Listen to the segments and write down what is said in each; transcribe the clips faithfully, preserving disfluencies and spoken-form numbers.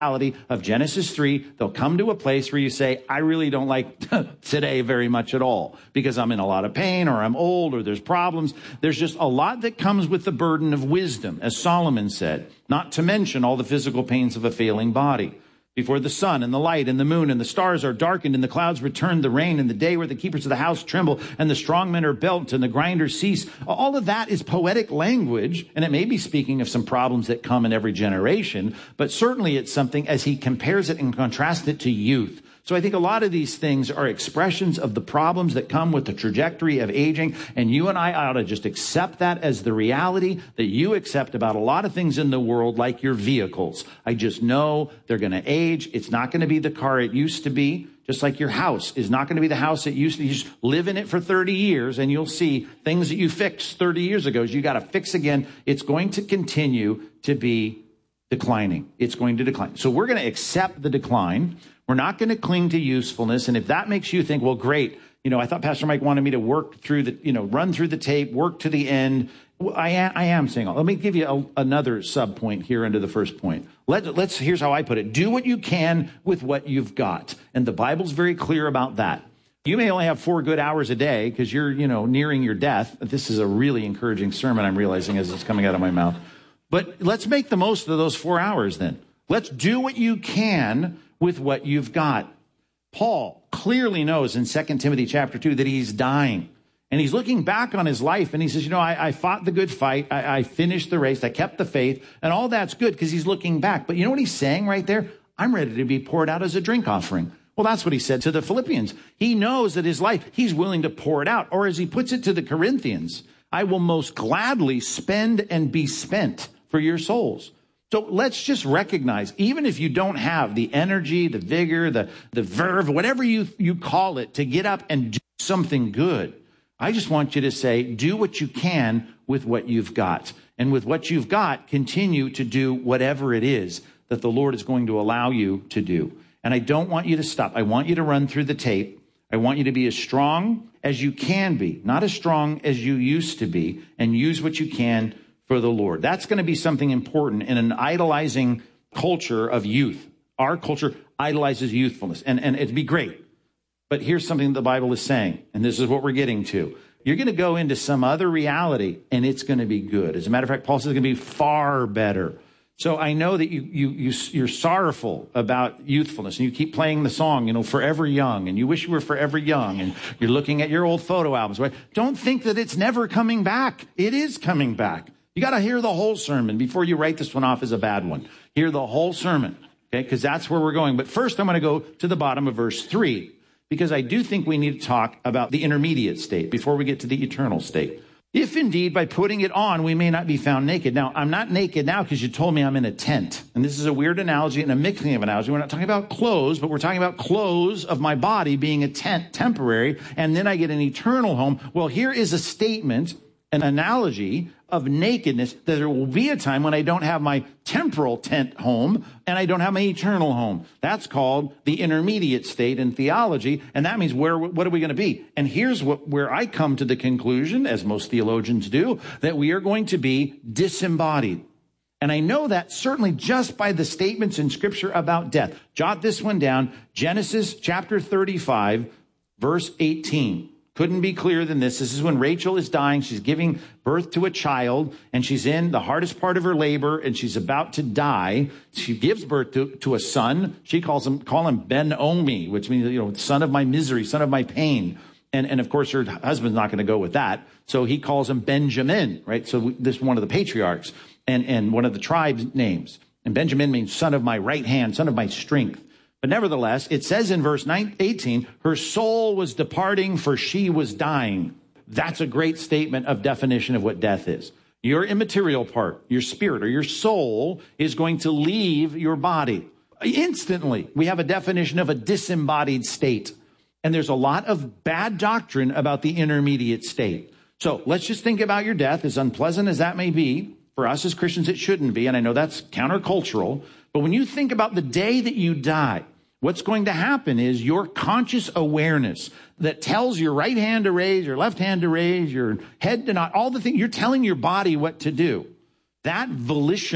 of Genesis three, they'll come to a place where you say, I really don't like today very much at all because I'm in a lot of pain or I'm old or there's problems. There's just a lot that comes with the burden of wisdom, as Solomon said, not to mention all the physical pains of a failing body. Before the sun and the light and the moon and the stars are darkened and the clouds return the rain and the day where the keepers of the house tremble and the strong men are built and the grinders cease. All of that is poetic language, and it may be speaking of some problems that come in every generation, but certainly it's something as he compares it and contrasts it to youth. So I think a lot of these things are expressions of the problems that come with the trajectory of aging, and you and I ought to just accept that as the reality that you accept about a lot of things in the world, like your vehicles. I just know they're going to age. It's not going to be the car it used to be, just like your house is not going to be the house it used to be. You just live in it for thirty years, and you'll see things that you fixed thirty years ago, you got to fix again. It's going to continue to be declining. It's going to decline. So we're going to accept the decline. We're not going to cling to usefulness. And if that makes you think, well, great, you know, I thought Pastor Mike wanted me to work through the, you know, run through the tape, work to the end. Well, I am, I am saying, let me give you a, another sub point here under the first point. Let, let's, here's how I put it. Do what you can with what you've got. And the Bible's very clear about that. You may only have four good hours a day because you're, you know, nearing your death. This is a really encouraging sermon, I'm realizing, as it's coming out of my mouth. But let's make the most of those four hours then. Let's do what you can with what you've got. Paul clearly knows in Second Timothy chapter two that he's dying. And he's looking back on his life and he says, you know, I, I fought the good fight. I, I finished the race. I kept the faith. And all that's good because he's looking back. But you know what he's saying right there? I'm ready to be poured out as a drink offering. Well, that's what he said to the Philippians. He knows that his life, he's willing to pour it out. Or as he puts it to the Corinthians, I will most gladly spend and be spent for your souls. So let's just recognize, even if you don't have the energy, the vigor, the, the verve, whatever you, you call it, to get up and do something good, I just want you to say, do what you can with what you've got. And with what you've got, continue to do whatever it is that the Lord is going to allow you to do. And I don't want you to stop. I want you to run through the tape. I want you to be as strong as you can be, not as strong as you used to be, and use what you can for the Lord. That's going to be something important in an idolizing culture of youth. Our culture idolizes youthfulness, and, and it'd be great. But here's something the Bible is saying, and this is what we're getting to. You're going to go into some other reality, and it's going to be good. As a matter of fact, Paul says it's going to be far better. So I know that you, you, you, you're sorrowful about youthfulness, and you keep playing the song, you know, Forever Young, and you wish you were forever young, and you're looking at your old photo albums, right? Don't think that it's never coming back. It is coming back. You got to hear the whole sermon before you write this one off as a bad one. Hear the whole sermon, okay? Because that's where we're going. But first, I'm going to go to the bottom of verse three, because I do think we need to talk about the intermediate state before we get to the eternal state. If indeed by putting it on, we may not be found naked. Now, I'm not naked now because you told me I'm in a tent. And this is a weird analogy and a mixing of analogy. We're not talking about clothes, but we're talking about clothes of my body being a tent, temporary, and then I get an eternal home. Well, here is a statement, an analogy of nakedness, that there will be a time when I don't have my temporal tent home and I don't have my eternal home. That's called the intermediate state in theology. And that means where, what are we going to be? And here's what, where I come to the conclusion, as most theologians do, that we are going to be disembodied. And I know that certainly just by the statements in Scripture about death. Jot this one down. Genesis chapter thirty-five, verse eighteen. Couldn't be clearer than this. This is when Rachel is dying. She's giving birth to a child, and she's in the hardest part of her labor, and she's about to die. She gives birth to, to a son. She calls him, call him Ben-Omi, which means, you know, son of my misery, son of my pain. And, and of course, her husband's not going to go with that. So he calls him Benjamin, right? So this is one of the patriarchs and, and one of the tribe's names. And Benjamin means son of my right hand, son of my strength. But nevertheless, it says in verse eighteen, her soul was departing, for she was dying. That's a great statement of definition of what death is. Your immaterial part, your spirit or your soul, is going to leave your body. Instantly, we have a definition of a disembodied state. And there's a lot of bad doctrine about the intermediate state. So let's just think about your death, as unpleasant as that may be. For us as Christians, it shouldn't be. And I know that's countercultural. But when you think about the day that you die, what's going to happen is your conscious awareness that tells your right hand to raise, your left hand to raise, your head to nod, all the things, you're telling your body what to do. That volition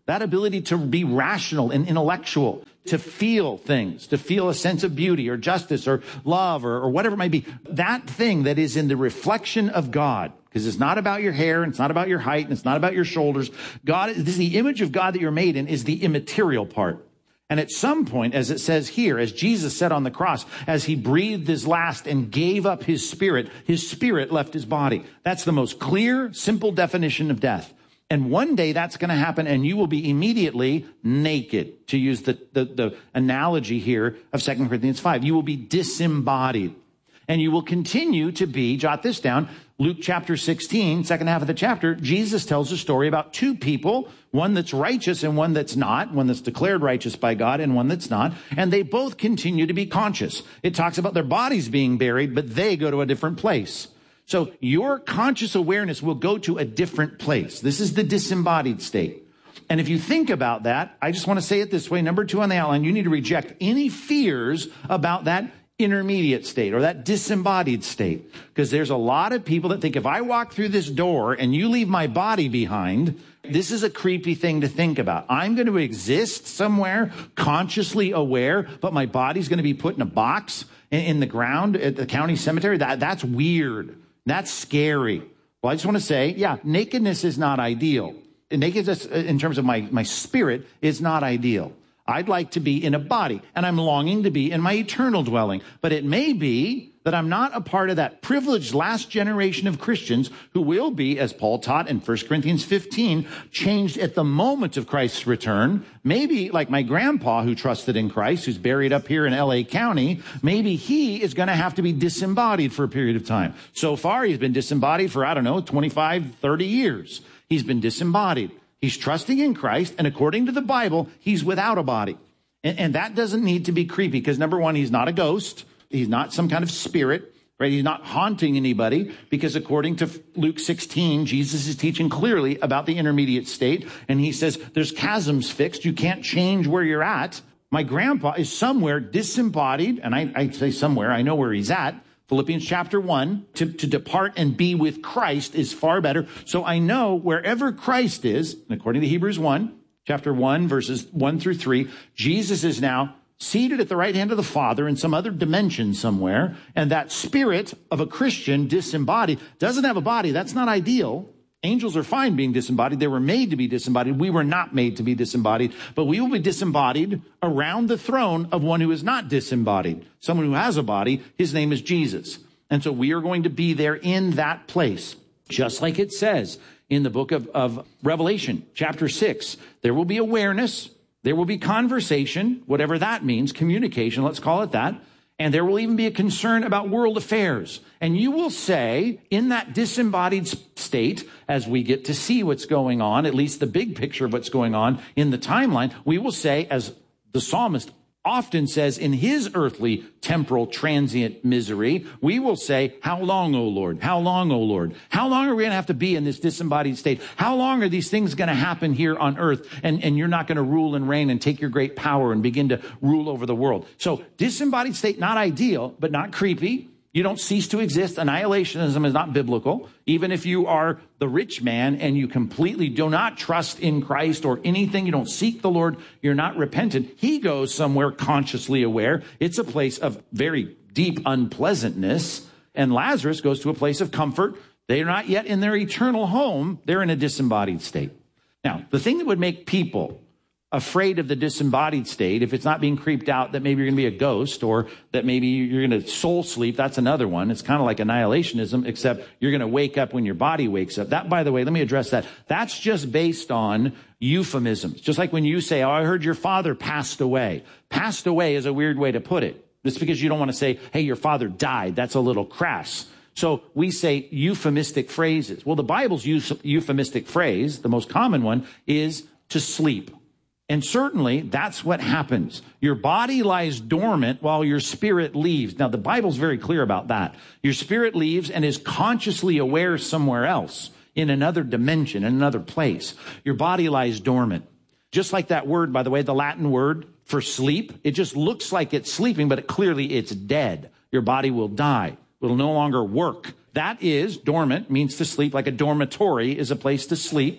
that ability to be rational and intellectual, to feel things, to feel a sense of beauty or justice or love or, or whatever it might be, that thing that is in the reflection of God, because it's not about your hair, and it's not about your height, and it's not about your shoulders. God, this is the image of God that you're made in, is the immaterial part. And at some point, as it says here, as Jesus said on the cross, as he breathed his last and gave up his spirit, his spirit left his body. That's the most clear, simple definition of death. And one day that's going to happen, and you will be immediately naked, to use the, the, the analogy here of Second Corinthians five. You will be disembodied. And you will continue to be, jot this down, Luke chapter sixteen, second half of the chapter, Jesus tells a story about two people, one that's righteous and one that's not, one that's declared righteous by God and one that's not, and they both continue to be conscious. It talks about their bodies being buried, but they go to a different place. So your conscious awareness will go to a different place. This is the disembodied state. And if you think about that, I just want to say it this way. Number two on the outline, you need to reject any fears about that intermediate state or that disembodied state. Because there's a lot of people that think if I walk through this door and you leave my body behind, this is a creepy thing to think about. I'm going to exist somewhere consciously aware, but my body's going to be put in a box in, in the ground at the county cemetery. That, that's weird. That's scary. Well, I just want to say, yeah, nakedness is not ideal. Nakedness in terms of my, my spirit is not ideal. I'd like to be in a body, and I'm longing to be in my eternal dwelling. But it may be that I'm not a part of that privileged last generation of Christians who will be, as Paul taught in First Corinthians fifteen, changed at the moment of Christ's return. Maybe like my grandpa who trusted in Christ, who's buried up here in L A County, maybe he is going to have to be disembodied for a period of time. So far, he's been disembodied for, I don't know, twenty-five, thirty years. He's been disembodied. He's trusting in Christ, and according to the Bible, he's without a body. And, and that doesn't need to be creepy, because number one, he's not a ghost. He's not some kind of spirit, right? He's not haunting anybody, because according to Luke sixteen, Jesus is teaching clearly about the intermediate state. And he says, there's chasms fixed. You can't change where you're at. My grandpa is somewhere disembodied. And I, I say somewhere, I know where he's at. Philippians chapter one, to, to depart and be with Christ is far better. So I know wherever Christ is, and according to Hebrews one, chapter one, verses one through three, Jesus is now seated at the right hand of the Father in some other dimension somewhere. And that spirit of a Christian disembodied doesn't have a body. That's not ideal. Angels are fine being disembodied. They were made to be disembodied. We were not made to be disembodied, but we will be disembodied around the throne of one who is not disembodied, someone who has a body. His name is Jesus. And so we are going to be there in that place, just like it says in the book of, of Revelation, chapter six. There will be awareness. There will be conversation, whatever that means, communication, let's call it that. And there will even be a concern about world affairs. And you will say, in that disembodied state, as we get to see what's going on, at least the big picture of what's going on in the timeline, we will say, as the psalmist often says in his earthly, temporal, transient misery, we will say, how long, O Lord? How long, O Lord? How long are we going to have to be in this disembodied state? How long are these things going to happen here on earth? And, and you're not going to rule and reign and take your great power and begin to rule over the world. So disembodied state, not ideal, but not creepy. You don't cease to exist. Annihilationism is not biblical. Even if you are the rich man and you completely do not trust in Christ or anything, you don't seek the Lord, you're not repentant, he goes somewhere consciously aware. It's a place of very deep unpleasantness. And Lazarus goes to a place of comfort. They're not yet in their eternal home. They're in a disembodied state. Now, the thing that would make people afraid of the disembodied state, if it's not being creeped out that maybe you're going to be a ghost or that maybe you're going to soul sleep, that's another one. It's kind of like annihilationism, except you're going to wake up when your body wakes up. That, by the way, let me address that. That's just based on euphemisms. Just like when you say, oh, I heard your father passed away. Passed away is a weird way to put it. It's because you don't want to say, hey, your father died. That's a little crass. So we say euphemistic phrases. Well, the Bible's euphemistic phrase, the most common one, is to sleep. And certainly that's what happens. Your body lies dormant while your spirit leaves. Now, the Bible's very clear about that. Your spirit leaves and is consciously aware somewhere else in another dimension, in another place. Your body lies dormant. Just like that word, by the way, the Latin word for sleep, it just looks like it's sleeping, but it, clearly it's dead. Your body will die. It will no longer work. That is dormant, means to sleep, like a dormitory is a place to sleep.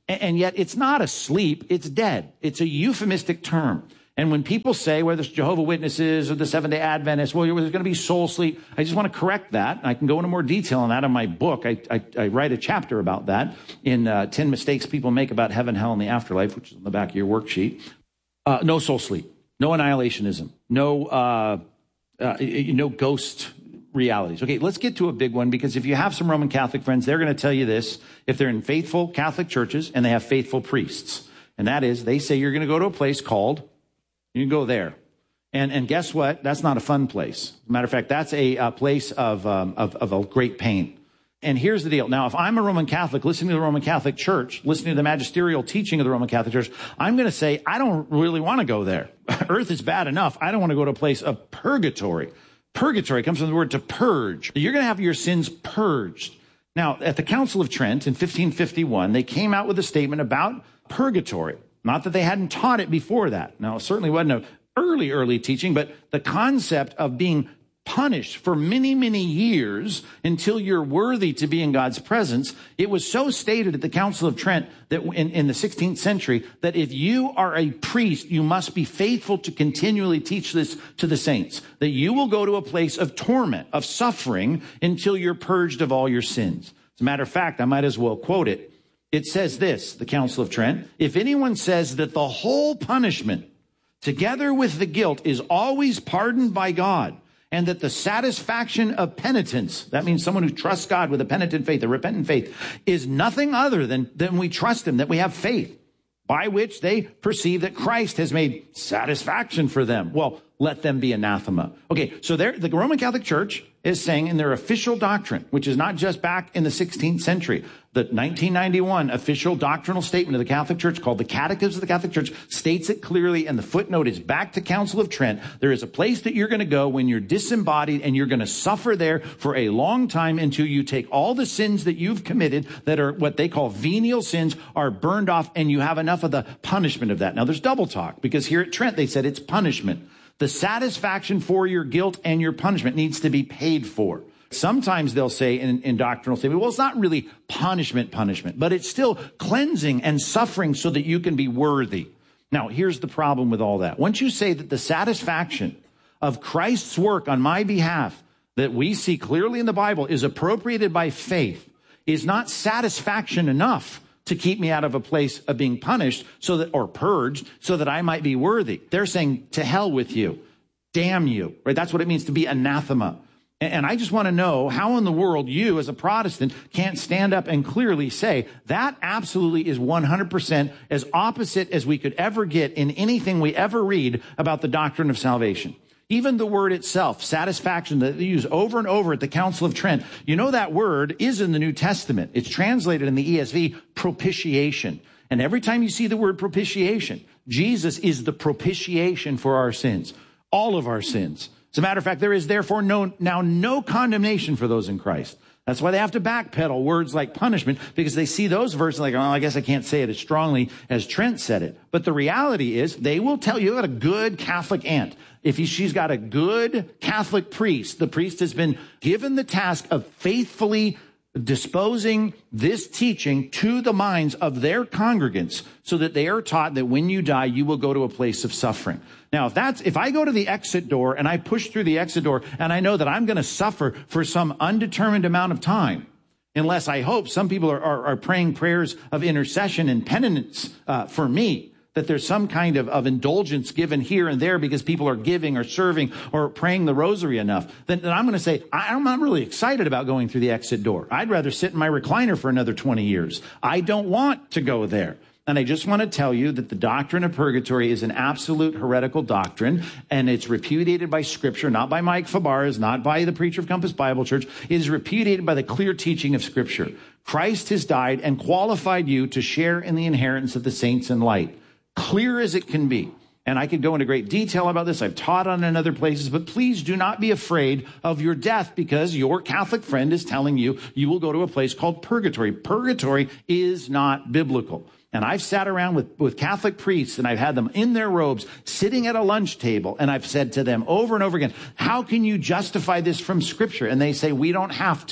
And yet it's not asleep, it's dead. It's a euphemistic term. And when people say, whether it's Jehovah's Witnesses or the Seventh-day Adventists, well, there's going to be soul sleep, I just want to correct that. I can go into more detail on that in my book. I, I, I write a chapter about that in uh, ten Mistakes People Make About Heaven, Hell, and the Afterlife, which is on the back of your worksheet. Uh, no soul sleep, no annihilationism, no, uh, uh, no ghost realities. Okay, let's get to a big one, because if you have some Roman Catholic friends, they're going to tell you this, if they're in faithful Catholic churches and they have faithful priests. And that is, they say you're going to go to a place called, you can go there. And and guess what? That's not a fun place. As a matter of fact, that's a, a place of, um, of, of a great pain. And here's the deal. Now, if I'm a Roman Catholic, listening to the Roman Catholic Church, listening to the magisterial teaching of the Roman Catholic Church, I'm going to say, I don't really want to go there. Earth is bad enough. I don't want to go to a place of purgatory. Purgatory comes from the word to purge. You're going to have your sins purged. Now, at the Council of Trent in fifteen fifty-one, they came out with a statement about purgatory. Not that they hadn't taught it before that. Now, it certainly wasn't an early, early teaching, but the concept of being punished for many, many years until you're worthy to be in God's presence. It was so stated at the Council of Trent that in, in the sixteenth century, that if you are a priest, you must be faithful to continually teach this to the saints, that you will go to a place of torment, of suffering, until you're purged of all your sins. As a matter of fact, I might as well quote it. It says this, the Council of Trent, if anyone says that the whole punishment, together with the guilt, is always pardoned by God, and that the satisfaction of penitence, that means someone who trusts God with a penitent faith, a repentant faith, is nothing other than, than we trust him, that we have faith, by which they perceive that Christ has made satisfaction for them. Well, let them be anathema. Okay, so there, the Roman Catholic Church is saying in their official doctrine, which is not just back in the sixteenth century, the nineteen ninety-one official doctrinal statement of the Catholic Church, called the Catechism of the Catholic Church, states it clearly, and the footnote is back to Council of Trent. There is a place that you're going to go when you're disembodied, and you're going to suffer there for a long time until you take all the sins that you've committed that are what they call venial sins are burned off, and you have enough of the punishment of that. Now, there's double talk, because here at Trent they said it's punishment. The satisfaction for your guilt and your punishment needs to be paid for. Sometimes they'll say in, in doctrinal statement, well, it's not really punishment, punishment, but it's still cleansing and suffering so that you can be worthy. Now, here's the problem with all that. Once you say that the satisfaction of Christ's work on my behalf that we see clearly in the Bible is appropriated by faith, is not satisfaction enough to keep me out of a place of being punished so that, or purged, so that I might be worthy. They're saying, to hell with you. Damn you. Right? That's what it means to be anathema. And, and I just want to know how in the world you as a Protestant can't stand up and clearly say that absolutely is one hundred percent as opposite as we could ever get in anything we ever read about the doctrine of salvation. Even the word itself, satisfaction, that they use over and over at the Council of Trent, you know that word is in the New Testament. It's translated in the E S V, propitiation. And every time you see the word propitiation, Jesus is the propitiation for our sins, all of our sins. As a matter of fact, there is therefore no, now no condemnation for those in Christ. That's why they have to backpedal words like punishment, because they see those verses like, oh, I guess I can't say it as strongly as Trent said it. But the reality is they will tell you about a good Catholic aunt. If he, she's got a good Catholic priest, the priest has been given the task of faithfully disposing this teaching to the minds of their congregants so that they are taught that when you die, you will go to a place of suffering. Now, if that's, if I go to the exit door and I push through the exit door and I know that I'm going to suffer for some undetermined amount of time, unless I hope some people are, are, are praying prayers of intercession and penitence uh, for me, that there's some kind of, of indulgence given here and there because people are giving or serving or praying the rosary enough, then, then I'm going to say, I'm not really excited about going through the exit door. I'd rather sit in my recliner for another twenty years. I don't want to go there. And I just want to tell you that the doctrine of purgatory is an absolute heretical doctrine, and it's repudiated by Scripture, not by Mike Fabarez, not by the preacher of Compass Bible Church. It is repudiated by the clear teaching of Scripture. Christ has died and qualified you to share in the inheritance of the saints in light. Clear as it can be. And I could go into great detail about this. I've taught on it in other places, but please do not be afraid of your death because your Catholic friend is telling you you will go to a place called purgatory. Purgatory is not biblical. And I've sat around with, with Catholic priests and I've had them in their robes sitting at a lunch table. And I've said to them over and over again, how can you justify this from Scripture? And they say, we don't have to.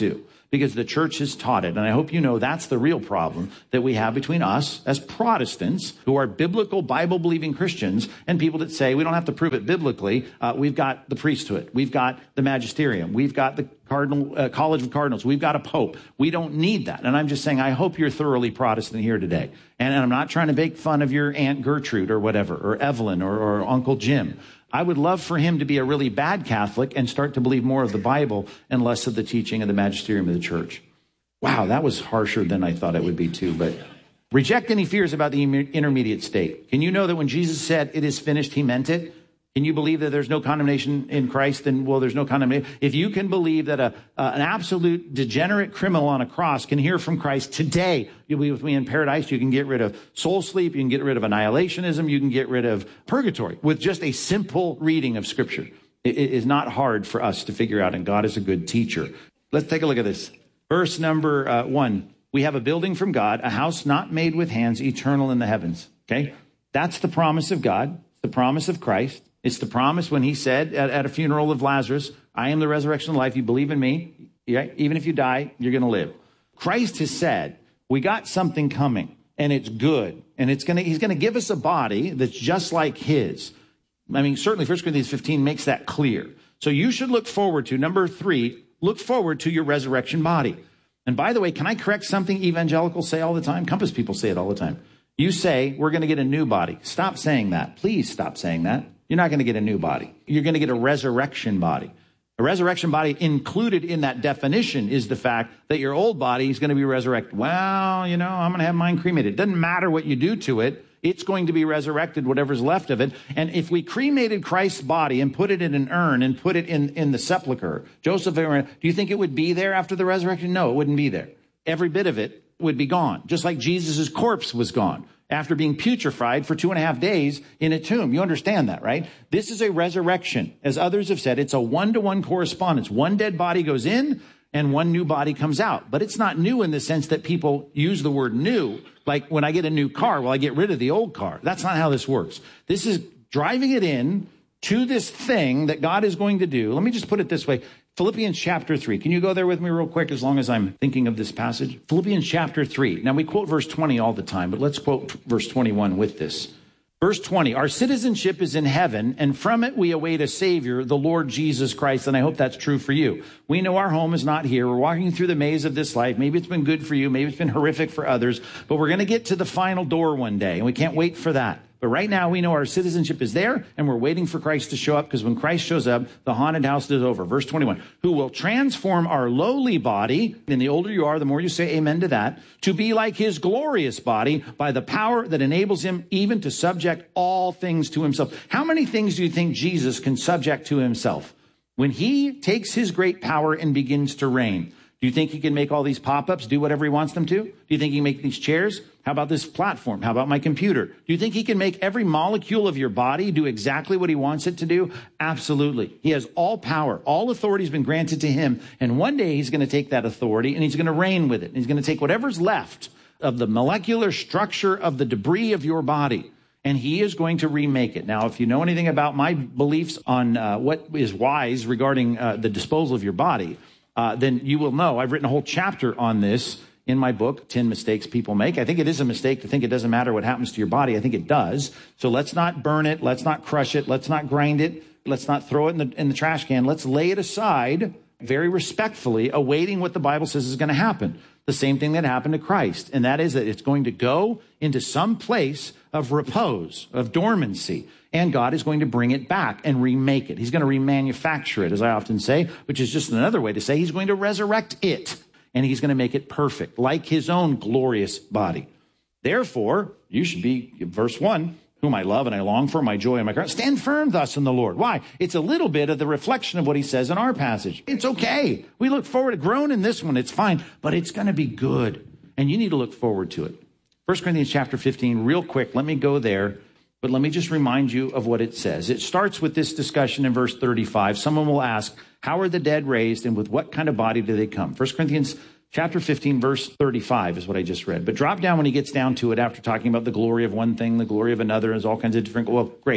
because the church has taught it. And I hope you know that's the real problem that we have between us as Protestants, who are biblical, Bible-believing Christians, and people that say we don't have to prove it biblically. Uh, we've got the priesthood. We've got the magisterium. We've got the Cardinal uh, College of Cardinals. We've got a pope. We don't need that. And I'm just saying, I hope you're thoroughly Protestant here today. And, and I'm not trying to make fun of your Aunt Gertrude or whatever, or Evelyn or, or Uncle Jim. I would love for him to be a really bad Catholic and start to believe more of the Bible and less of the teaching of the magisterium of the church. Wow, that was harsher than I thought it would be too. But reject any fears about the intermediate state. Can you know that when Jesus said it is finished, he meant it? Can you believe that there's no condemnation in Christ? Then, well, there's no condemnation. If you can believe that a, uh, an absolute degenerate criminal on a cross can hear from Christ today, you'll be with me in paradise. You can get rid of soul sleep. You can get rid of annihilationism. You can get rid of purgatory with just a simple reading of Scripture. It, it is not hard for us to figure out, and God is a good teacher. Let's take a look at this. Verse number uh, one. We have a building from God, a house not made with hands, eternal in the heavens. Okay? That's the promise of God, the promise of Christ. It's the promise when he said at, at a funeral of Lazarus, I am the resurrection and life. You believe in me, yeah, even if you die, you're going to live. Christ has said, we got something coming, and it's good. And it's going to, he's going to give us a body that's just like his. I mean, certainly First Corinthians fifteen makes that clear. So you should look forward to, number three, look forward to your resurrection body. And by the way, can I correct something evangelicals say all the time? Compass people say it all the time. You say, we're going to get a new body. Stop saying that. Please stop saying that. You're not going to get a new body. You're going to get a resurrection body. A resurrection body included in that definition is the fact that your old body is going to be resurrected. Well, you know, I'm going to have mine cremated. It doesn't matter what you do to it. It's going to be resurrected, whatever's left of it. And if we cremated Christ's body and put it in an urn and put it in, in the sepulcher, Joseph, do you think it would be there after the resurrection? No, it wouldn't be there. Every bit of it would be gone, just like Jesus' corpse was gone after being putrefied for two and a half days in a tomb. You understand that, right? This is a resurrection. As others have said, it's a one-to-one correspondence. One dead body goes in and one new body comes out. But it's not new in the sense that people use the word new. Like when I get a new car, well, I get rid of the old car. That's not how this works. This is driving it in to this thing that God is going to do. Let me just put it this way. Philippians chapter three. Can you go there with me real quick as long as I'm thinking of this passage? Philippians chapter three. Now, we quote verse twenty all the time, but let's quote verse twenty-one with this. Verse twenty, our citizenship is in heaven, and from it we await a Savior, the Lord Jesus Christ, and I hope that's true for you. We know our home is not here. We're walking through the maze of this life. Maybe it's been good for you. Maybe it's been horrific for others, but we're going to get to the final door one day, and we can't wait for that. But right now, we know our citizenship is there, and we're waiting for Christ to show up, because when Christ shows up, the haunted house is over. Verse twenty-one, who will transform our lowly body, and the older you are, the more you say amen to that, to be like his glorious body by the power that enables him even to subject all things to himself. How many things do you think Jesus can subject to himself? When he takes his great power and begins to reign, do you think he can make all these pop-ups, do whatever he wants them to? Do you think he can make these chairs? How about this platform? How about my computer? Do you think he can make every molecule of your body do exactly what he wants it to do? Absolutely. He has all power. All authority has been granted to him. And one day he's going to take that authority and he's going to reign with it. And he's going to take whatever's left of the molecular structure of the debris of your body, and he is going to remake it. Now, if you know anything about my beliefs on uh, what is wise regarding uh, the disposal of your body, Uh, then you will know I've written a whole chapter on this in my book, ten Mistakes People Make. I think it is a mistake to think it doesn't matter what happens to your body. I think it does. So let's not burn it. Let's not crush it. Let's not grind it. Let's not throw it in the, in the trash can. Let's lay it aside very respectfully, awaiting what the Bible says is going to happen. The same thing that happened to Christ. And that is that it's going to go into some place of repose, of dormancy. And God is going to bring it back and remake it. He's going to remanufacture it, as I often say, which is just another way to say he's going to resurrect it. And he's going to make it perfect, like his own glorious body. Therefore, you should be, verse one, whom I love and I long for, my joy and my crown. Stand firm thus in the Lord. Why? It's a little bit of the reflection of what he says in our passage. It's okay. We look forward to growing in this one. It's fine, but it's going to be good. And you need to look forward to it. First Corinthians chapter fifteen, real quick. Let me go there. But let me just remind you of what it says. It starts with this discussion in verse thirty-five. Someone will ask, how are the dead raised and with what kind of body do they come? First Corinthians chapter fifteen, verse thirty-five is what I just read. But drop down when he gets down to it after talking about the glory of one thing, the glory of another, and all kinds of different, well, great.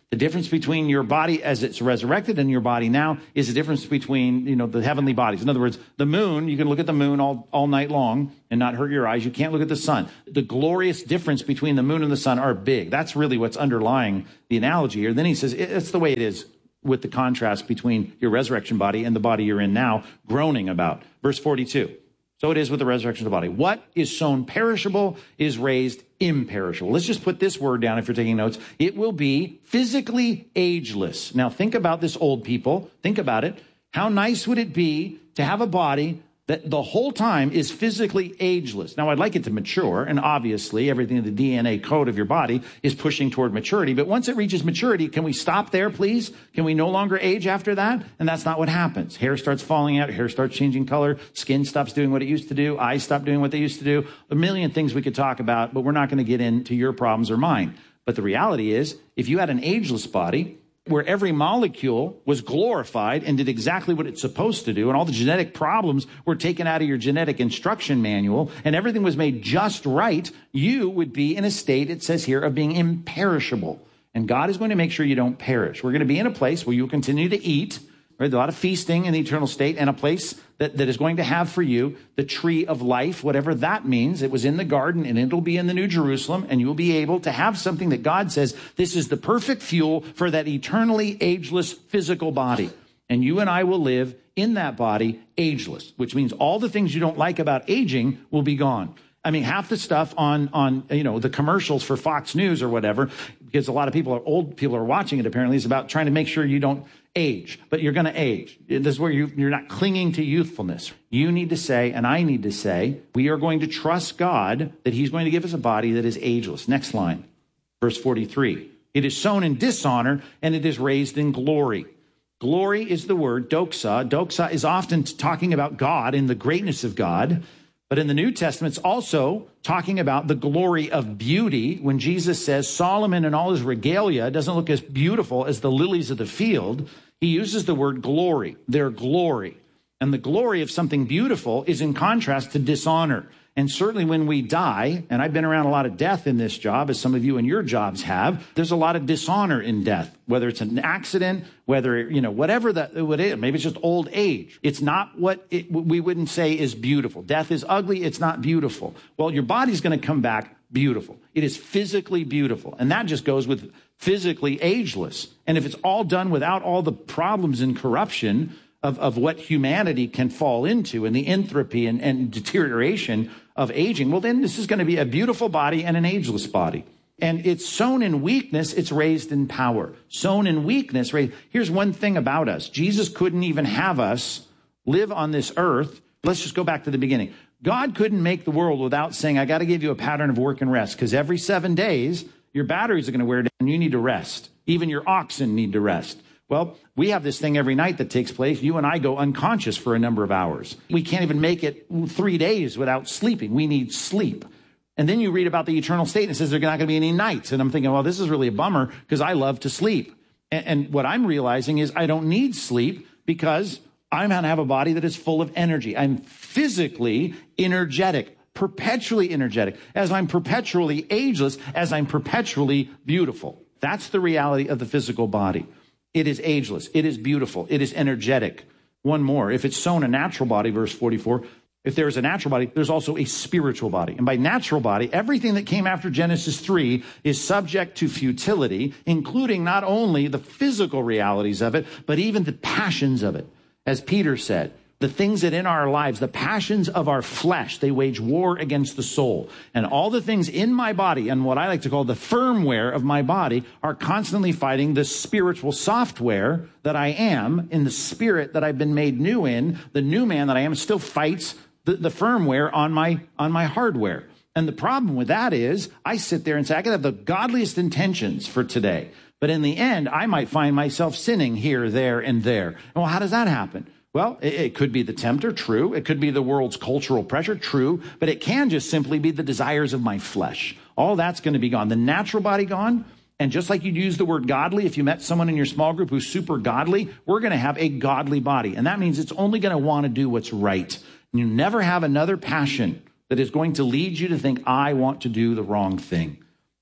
The difference between your body as it's resurrected and your body now is the difference between, you know, the heavenly bodies. In other words, the moon, you can look at the moon all, all night long and not hurt your eyes. You can't look at the sun. The glorious difference between the moon and the sun are big. That's really what's underlying the analogy here. Then he says, it's the way it is with the contrast between your resurrection body and the body you're in now, groaning about. Verse forty-two. So it is with the resurrection of the body. What is sown perishable is raised imperishable. Let's just put this word down if you're taking notes. It will be physically ageless. Now think about this, old people. Think about it. How nice would it be to have a body that the whole time is physically ageless? Now, I'd like it to mature, and obviously everything in the D N A code of your body is pushing toward maturity. But once it reaches maturity, can we stop there, please? Can we no longer age after that? And that's not what happens. Hair starts falling out, hair starts changing color, skin stops doing what it used to do, eyes stop doing what they used to do. A million things we could talk about, but we're not going to get into your problems or mine. But the reality is, if you had an ageless body, where every molecule was glorified and did exactly what it's supposed to do, and all the genetic problems were taken out of your genetic instruction manual, and everything was made just right, you would be in a state, it says here, of being imperishable. And God is going to make sure you don't perish. We're going to be in a place where you'll continue to eat, right? A lot of feasting in the eternal state, and a place that, that is going to have for you the tree of life, whatever that means. It was in the garden, and it'll be in the New Jerusalem, and you'll be able to have something that God says, this is the perfect fuel for that eternally ageless physical body. And you and I will live in that body ageless, which means all the things you don't like about aging will be gone. I mean, half the stuff on, on, you know, the commercials for Fox News or whatever, because a lot of people are old people are watching it apparently, is about trying to make sure you don't age, but you're going to age. This is where you, you're not clinging to youthfulness. You need to say, and I need to say, we are going to trust God that he's going to give us a body that is ageless. Next line, verse forty-three. It is sown in dishonor and it is raised in glory. Glory is the word doxa. Doxa is often talking about God and the greatness of God. But in the New Testament, it's also talking about the glory of beauty. When Jesus says Solomon and all his regalia doesn't look as beautiful as the lilies of the field, he uses the word glory, their glory. And the glory of something beautiful is in contrast to dishonor. And certainly when we die, and I've been around a lot of death in this job, as some of you in your jobs have, there's a lot of dishonor in death, whether it's an accident, whether, you know, whatever that it is, maybe it's just old age. It's not what it, we wouldn't say is beautiful. Death is ugly. It's not beautiful. Well, your body's going to come back beautiful. It is physically beautiful. And that just goes with physically ageless. And if it's all done without all the problems and corruption of, of what humanity can fall into and the entropy and, and deterioration of aging, well, then this is going to be a beautiful body and an ageless body. And it's sown in weakness, it's raised in power. Sown in weakness, raised. Here's one thing about us. Jesus couldn't even have us live on this earth. Let's just go back to the beginning. God couldn't make the world without saying, I got to give you a pattern of work and rest, because every seven days, your batteries are going to wear down and you need to rest. Even your oxen need to rest. Well, we have this thing every night that takes place. You and I go unconscious for a number of hours. We can't even make it three days without sleeping. We need sleep. And then you read about the eternal state and it says there's not going to be any nights. And I'm thinking, well, this is really a bummer because I love to sleep. And, and what I'm realizing is I don't need sleep because I'm going to have a body that is full of energy. I'm physically energetic, perpetually energetic, as I'm perpetually ageless, as I'm perpetually beautiful. That's the reality of the physical body. It is ageless. It is beautiful. It is energetic. One more. If it's sown a natural body, verse forty-four, if there is a natural body, there's also a spiritual body. And by natural body, everything that came after Genesis three is subject to futility, including not only the physical realities of it, but even the passions of it. As Peter said, the things that in our lives, the passions of our flesh, they wage war against the soul. And all the things in my body and what I like to call the firmware of my body are constantly fighting the spiritual software that I am in the spirit that I've been made new in. The new man that I am still fights the, the firmware on my, on my hardware. And the problem with that is I sit there and say, I could have the godliest intentions for today. But in the end, I might find myself sinning here, there, and there. And well, how does that happen? Well, it, it could be the tempter, true. It could be the world's cultural pressure, true. But it can just simply be the desires of my flesh. All that's going to be gone. The natural body gone. And just like you'd use the word godly, if you met someone in your small group who's super godly, we're going to have a godly body. And that means it's only going to want to do what's right. And you never have another passion that is going to lead you to think, I want to do the wrong thing.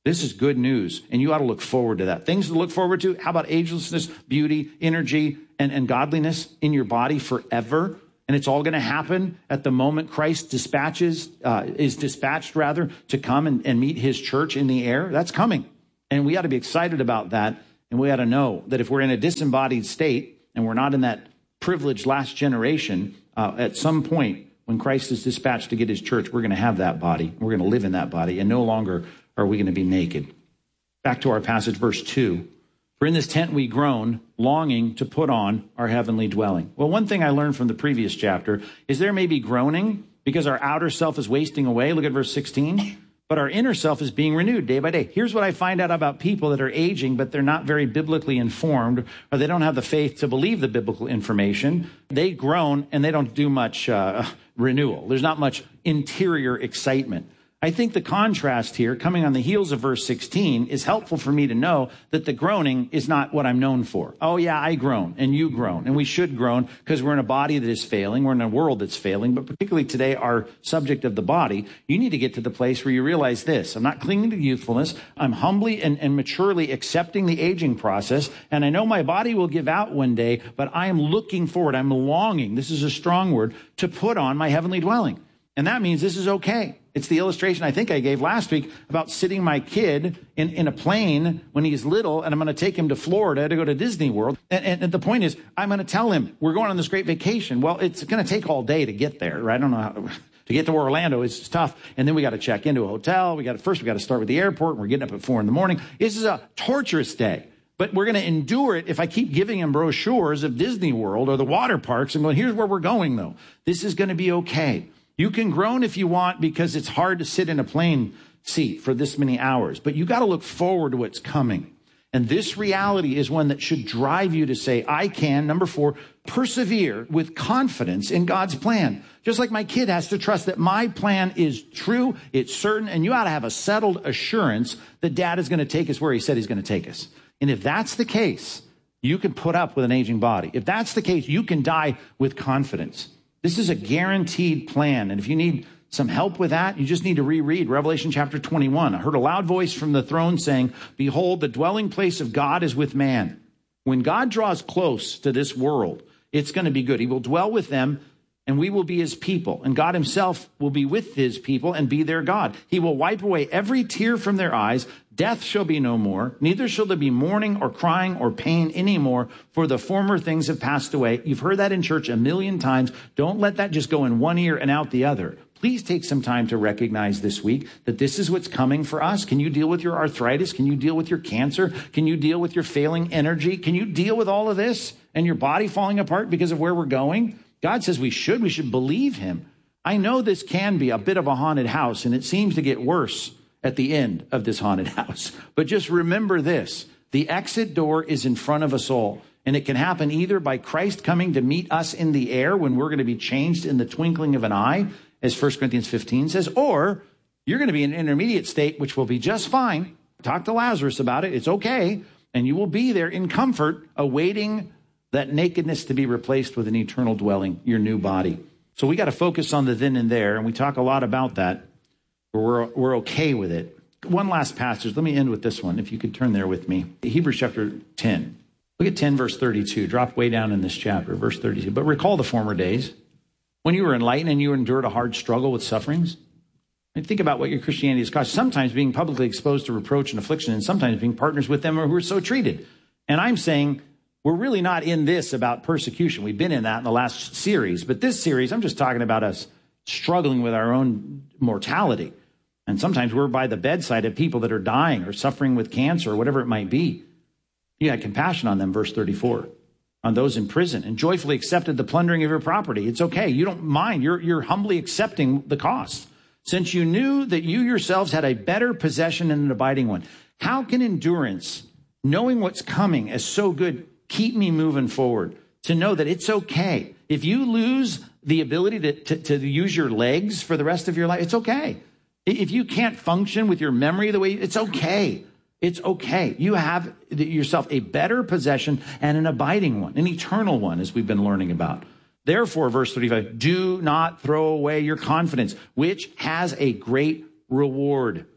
This is good news, and you ought to look forward to that. Things to look forward to, how about agelessness, beauty, energy, and, and godliness in your body forever? And it's all going to happen at the moment Christ dispatches, uh, is dispatched rather, to come and, and meet his church in the air. That's coming. And we ought to be excited about that. And we ought to know that if we're in a disembodied state and we're not in that privileged last generation, uh, at some point when Christ is dispatched to get his church, we're going to have that body. We're going to live in that body. And no longer are we going to be naked. Back to our passage, verse two. For in this tent we groan, longing to put on our heavenly dwelling. Well, one thing I learned from the previous chapter is there may be groaning because our outer self is wasting away. Look at verse sixteen. But our inner self is being renewed day by day. Here's what I find out about people that are aging, but they're not very biblically informed, or they don't have the faith to believe the biblical information. They groan and they don't do much uh, renewal. There's not much interior excitement. I think the contrast here, coming on the heels of verse sixteen, is helpful for me to know that the groaning is not what I'm known for. Oh, yeah, I groan, and you groan, and we should groan because we're in a body that is failing. We're in a world that's failing, but particularly today, our subject of the body, you need to get to the place where you realize this. I'm not clinging to youthfulness. I'm humbly and, and maturely accepting the aging process, and I know my body will give out one day, but I am looking forward. I'm longing, this is a strong word, to put on my heavenly dwelling. And that means this is okay. It's the illustration I think I gave last week about sitting my kid in, in a plane when he's little, and I'm going to take him to Florida to go to Disney World. And, and, and the point is, I'm going to tell him, we're going on this great vacation. Well, it's going to take all day to get there, right? I don't know how to, to get to Orlando is tough. And then we got to check into a hotel. We got to, first we got to start with the airport. And we're getting up at four in the morning. This is a torturous day. But we're going to endure it if I keep giving him brochures of Disney World or the water parks and going, here's where we're going, though. This is going to be okay. You can groan if you want because it's hard to sit in a plane seat for this many hours, but you got to look forward to what's coming. And this reality is one that should drive you to say, I can, number four, persevere with confidence in God's plan. Just like my kid has to trust that my plan is true, it's certain, and you ought to have a settled assurance that dad is going to take us where he said he's going to take us. And if that's the case, you can put up with an aging body. If that's the case, you can die with confidence. This is a guaranteed plan. And if you need some help with that, you just need to reread Revelation chapter twenty-one. I heard a loud voice from the throne saying, behold, the dwelling place of God is with man. When God draws close to this world, it's going to be good. He will dwell with them, and we will be his people. And God himself will be with his people and be their God. He will wipe away every tear from their eyes. Death shall be no more. Neither shall there be mourning or crying or pain anymore, for the former things have passed away. You've heard that in church a million times. Don't let that just go in one ear and out the other. Please take some time to recognize this week that this is what's coming for us. Can you deal with your arthritis? Can you deal with your cancer? Can you deal with your failing energy? Can you deal with all of this and your body falling apart because of where we're going? God says we should. We should believe him. I know this can be a bit of a haunted house, and it seems to get worse at the end of this haunted house. But just remember this. The exit door is in front of us all. And it can happen either by Christ coming to meet us in the air when we're going to be changed in the twinkling of an eye, as First Corinthians fifteen says, or you're going to be in an intermediate state, which will be just fine. Talk to Lazarus about it. It's okay. And you will be there in comfort, awaiting that nakedness to be replaced with an eternal dwelling, your new body. So we got to focus on the then and there, and we talk a lot about that. We're, we're okay with it. One last passage. Let me end with this one, if you could turn there with me. Hebrews chapter ten. Look at ten, verse thirty-two. Drop way down in this chapter, verse thirty-two. But recall the former days when you were enlightened and you endured a hard struggle with sufferings. And think about what your Christianity has cost. Sometimes being publicly exposed to reproach and affliction, and sometimes being partners with them who are so treated. And I'm saying we're really not in this about persecution. We've been in that in the last series. But this series, I'm just talking about us struggling with our own mortality. And sometimes we're by the bedside of people that are dying or suffering with cancer or whatever it might be. You had compassion on them, verse thirty-four, on those in prison, and joyfully accepted the plundering of your property. It's okay. You don't mind. You're, you're humbly accepting the cost, since you knew that you yourselves had a better possession and an abiding one. How can endurance, knowing what's coming as so good, keep me moving forward to know that it's okay? If you lose the ability to, to, to use your legs for the rest of your life, it's okay. If you can't function with your memory the way, it's okay. It's okay. You have yourself a better possession and an abiding one, an eternal one, as we've been learning about. Therefore, verse thirty-five, do not throw away your confidence, which has a great reward.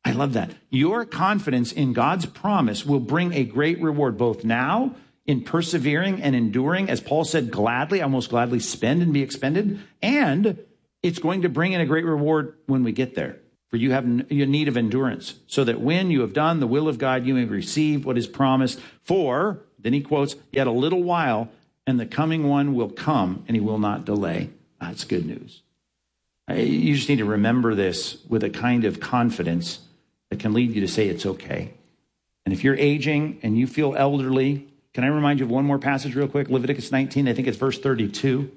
I love that. Your confidence in God's promise will bring a great reward both now in persevering and enduring. As Paul said, gladly, I most gladly spend and be expended. And it's going to bring in a great reward when we get there. For you have a need of endurance, so that when you have done the will of God, you may receive what is promised. For, then he quotes, yet a little while, and the coming one will come, and he will not delay. That's good news. You just need to remember this with a kind of confidence that can lead you to say it's okay. And if you're aging and you feel elderly, can I remind you of one more passage real quick? Leviticus nineteen, I think it's verse thirty-two.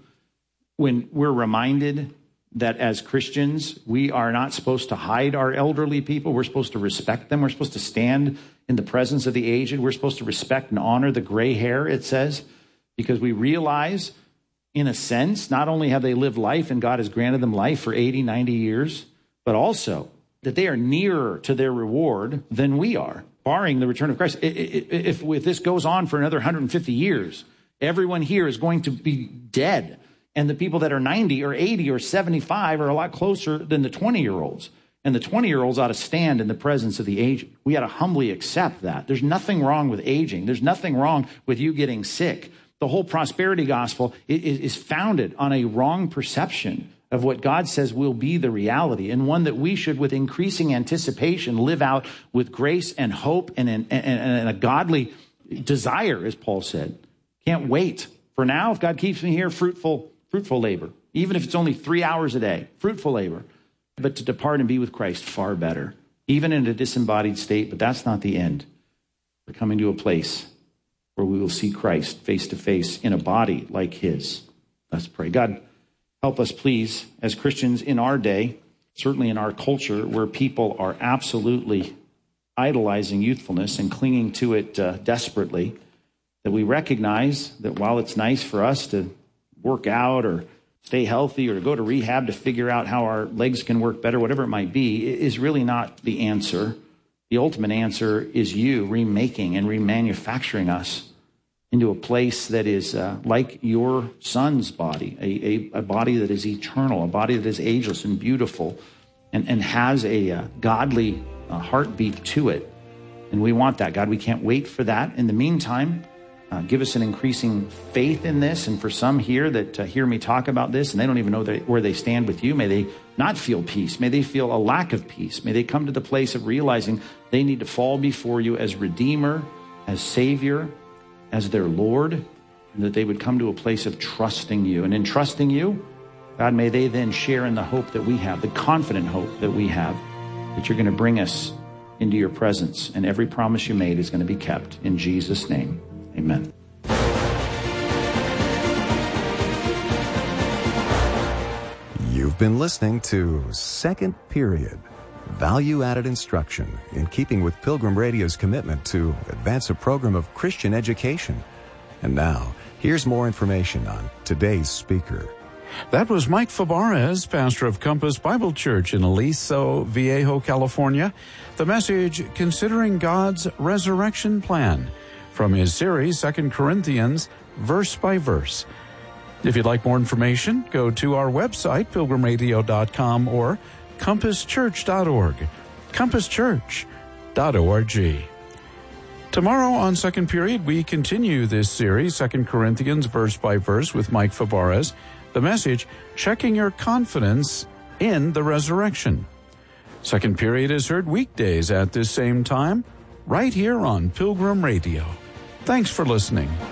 When we're reminded that as Christians, we are not supposed to hide our elderly people. We're supposed to respect them. We're supposed to stand in the presence of the aged. We're supposed to respect and honor the gray hair, it says, because we realize, in a sense, not only have they lived life and God has granted them life for eighty, ninety years, but also that they are nearer to their reward than we are, barring the return of Christ. If, if this goes on for another one hundred fifty years, everyone here is going to be dead. And the people that are ninety or eighty or seventy-five are a lot closer than the twenty-year-olds. And the twenty-year-olds ought to stand in the presence of the aged. We ought to humbly accept that. There's nothing wrong with aging. There's nothing wrong with you getting sick. The whole prosperity gospel is founded on a wrong perception of what God says will be the reality, and one that we should, with increasing anticipation, live out with grace and hope and, and, and a godly desire, as Paul said. Can't wait. For now, if God keeps me here, fruitful Fruitful labor, even if it's only three hours a day, fruitful labor. But to depart and be with Christ, far better, even in a disembodied state. But that's not the end. We're coming to a place where we will see Christ face to face in a body like his. Let's pray. God, help us, please, as Christians in our day, certainly in our culture, where people are absolutely idolizing youthfulness and clinging to it uh, desperately, that we recognize that while it's nice for us to work out or stay healthy or to go to rehab to figure out how our legs can work better, whatever it might be, is really not the answer. The ultimate answer is you remaking and remanufacturing us into a place that is uh, like your son's body, a, a, a body that is eternal, a body that is ageless and beautiful and, and has a uh, godly uh, heartbeat to it. And we want that, God. We can't wait for that. In the meantime, Uh, give us an increasing faith in this. And for some here that uh, hear me talk about this and they don't even know they, where they stand with you, may they not feel peace. May they feel a lack of peace. May they come to the place of realizing they need to fall before you as Redeemer, as Savior, as their Lord, and that they would come to a place of trusting you. And in trusting you, God, may they then share in the hope that we have, the confident hope that we have, that you're going to bring us into your presence and every promise you made is going to be kept. In Jesus' name. Amen. You've been listening to Second Period, value-added instruction in keeping with Pilgrim Radio's commitment to advance a program of Christian education. And now, here's more information on today's speaker. That was Mike Fabarez, pastor of Compass Bible Church in Aliso Viejo, California. The message, Considering God's Resurrection Plan, from his series, Second Corinthians, verse by verse. If you'd like more information, go to our website, pilgrim radio dot com or compass church dot org, compass church dot org. Tomorrow on Second Period, we continue this series, Second Corinthians, verse by verse, with Mike Fabarez. The message, Checking Your Confidence in the Resurrection. Second Period is heard weekdays at this same time, right here on Pilgrim Radio. Thanks for listening.